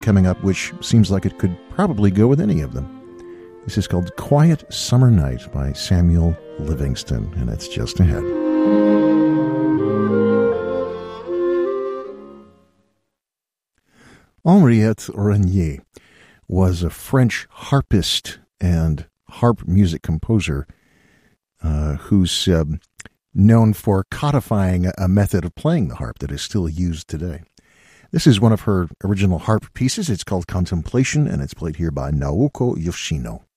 coming up, which seems like it could probably go with any of them. This is called Quiet Summer Night by Samuel Livingston, and it's just ahead. Henriette Renier was a French harpist and harp music composer who's known for codifying a method of playing the harp that is still used today. This is one of her original harp pieces. It's called Contemplation, and it's played here by Naoko Yoshino.